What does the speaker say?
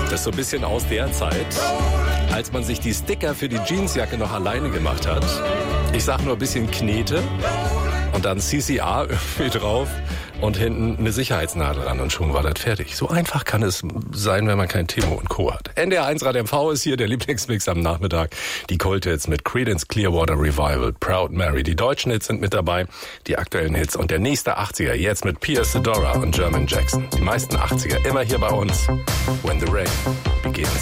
Das ist so ein bisschen aus der Zeit, als man sich die Sticker für die Jeansjacke noch alleine gemacht hat. Ich sag nur ein bisschen Knete und dann CCA irgendwie drauf und hinten eine Sicherheitsnadel ran und schon war das fertig. So einfach kann es sein, wenn man kein Timo und Co. hat. NDR1 Rad MV ist hier der Lieblingsmix am Nachmittag. Die Kult-Hits mit Creedence Clearwater Revival, Proud Mary. Die deutschen Hits sind mit dabei, die aktuellen Hits. Und der nächste 80er jetzt mit Pia Sedora und German Jackson. Die meisten 80er immer hier bei uns. When the Rain Begins.